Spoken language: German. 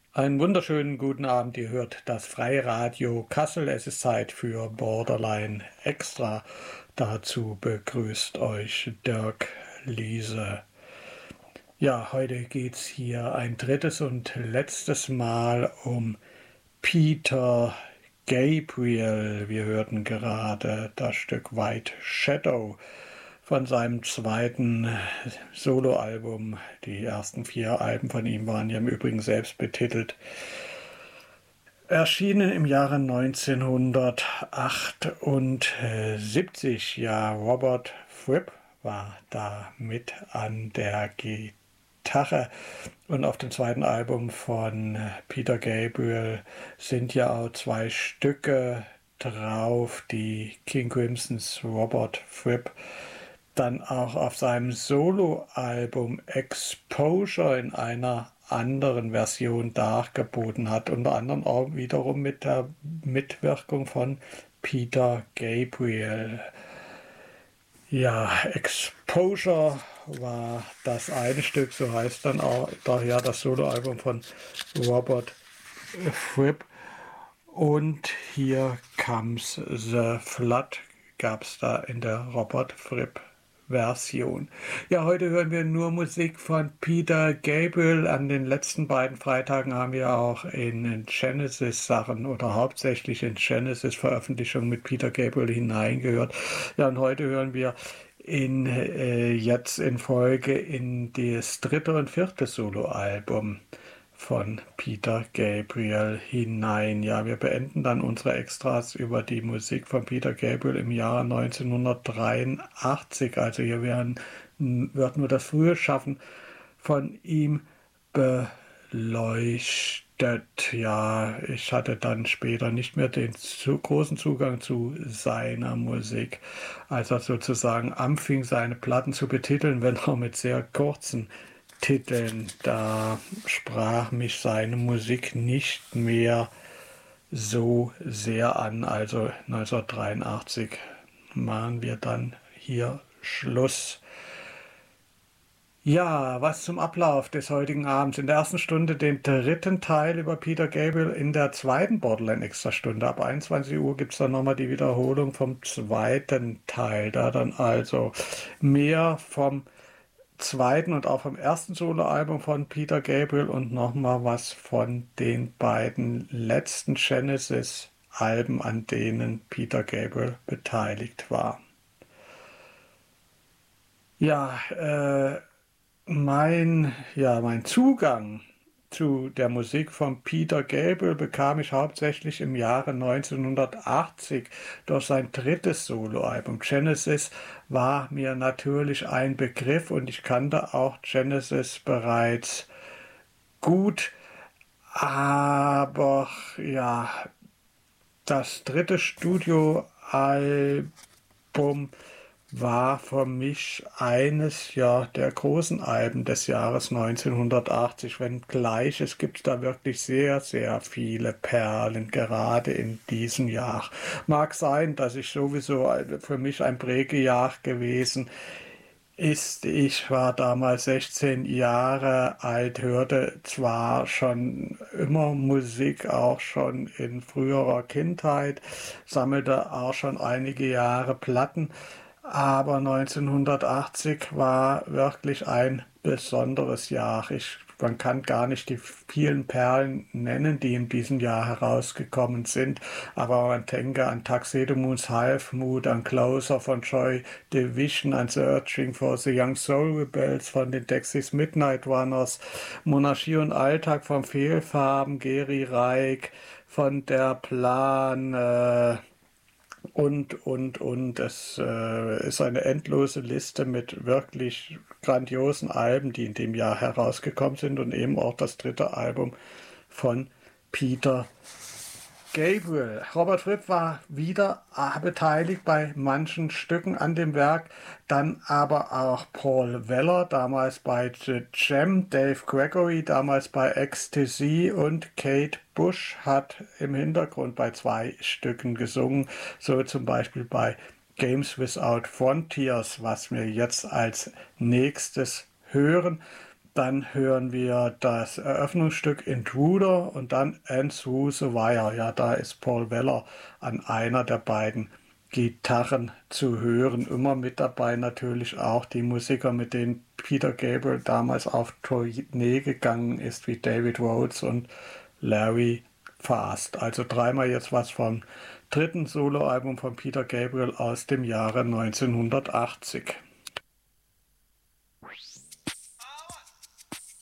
Einen wunderschönen guten Abend. Ihr hört das Freiradio Kassel. Es ist Zeit für Borderline Extra. Dazu begrüßt euch Dirk Liese. Ja, heute geht's hier ein drittes und letztes Mal um Peter Gabriel. Wir hörten gerade das Stück White Shadow von seinem zweiten Soloalbum. Die ersten 4 Alben von ihm waren ja im Übrigen selbst betitelt. Erschienen im Jahre 1978. Ja, Robert Fripp war da mit an der Gitarre. Und auf dem zweiten Album von Peter Gabriel sind ja auch 2 Stücke drauf, die King Crimsons Robert Fripp dann auch auf seinem Soloalbum Exposure in einer anderen Version dargeboten hat, unter anderem auch wiederum mit der Mitwirkung von Peter Gabriel. Ja, Exposure war das eine Stück, so heißt dann auch daher das Soloalbum von Robert Fripp. Und hier Comes the Flood gab es da in der Robert Fripp Version. Ja, heute hören wir nur Musik von Peter Gabriel. An den letzten beiden Freitagen haben wir auch in Genesis Sachen oder hauptsächlich in Genesis Veröffentlichungen mit Peter Gabriel hineingehört. Ja, und heute hören wir jetzt in Folge in das dritte und vierte Soloalbum von Peter Gabriel hinein. Ja, wir beenden dann unsere Extras über die Musik von Peter Gabriel im Jahre 1983. Also hier wird nur das frühe Schaffen von ihm beleuchtet. Ja, ich hatte dann später nicht mehr den großen Zugang zu seiner Musik, als er sozusagen anfing, seine Platten zu betiteln, wenn auch mit sehr kurzen Titeln. Da sprach mich seine Musik nicht mehr so sehr an. Also 1983 machen wir dann hier Schluss. Ja, was zum Ablauf des heutigen Abends. In der ersten Stunde den dritten Teil über Peter Gabriel, in der zweiten Borderline-Extra-Stunde. Ab 21 Uhr gibt es dann nochmal die Wiederholung vom zweiten Teil. Da dann also mehr vom zweiten und auch vom ersten Soloalbum von Peter Gabriel und nochmal was von den beiden letzten Genesis-Alben, an denen Peter Gabriel beteiligt war. Ja, mein Zugang zu der Musik von Peter Gabriel bekam ich hauptsächlich im Jahre 1980 durch sein drittes Soloalbum. Genesis war mir natürlich ein Begriff und ich kannte auch Genesis bereits gut, aber ja, das dritte Studioalbum war für mich eines der großen Alben des Jahres 1980, wenngleich es gibt da wirklich sehr, sehr viele Perlen, gerade in diesem Jahr. Mag sein, dass ich sowieso für mich ein Prägejahr gewesen ist. Ich war damals 16 Jahre alt, hörte zwar schon immer Musik, auch schon in früherer Kindheit, sammelte auch schon einige Jahre Platten, aber 1980 war wirklich ein besonderes Jahr. Man kann gar nicht die vielen Perlen nennen, die in diesem Jahr herausgekommen sind, aber man denke an Tuxedo Moon's Half Moon, an Closer von Joy Division, an Searching for the Young Soul Rebels von den Dexys Midnight Runners, Monarchie und Alltag von Fehlfarben, Geri Reik von der Plan, und. Es ist eine endlose Liste mit wirklich grandiosen Alben, die in dem Jahr herausgekommen sind und eben auch das dritte Album von Peter Gabriel. Robert Fripp war wieder beteiligt bei manchen Stücken an dem Werk, dann aber auch Paul Weller, damals bei The Jam, Dave Gregory, damals bei Ecstasy und Kate Bush hat im Hintergrund bei 2 Stücken gesungen, so zum Beispiel bei Games Without Frontiers, was wir jetzt als nächstes hören. Dann hören wir das Eröffnungsstück Intruder und dann And Through the Wire. Ja, da ist Paul Weller an einer der beiden Gitarren zu hören. Immer mit dabei natürlich auch die Musiker, mit denen Peter Gabriel damals auf Tournee gegangen ist, wie David Rhodes und Larry Fast. Also dreimal jetzt was vom dritten Soloalbum von Peter Gabriel aus dem Jahre 1980.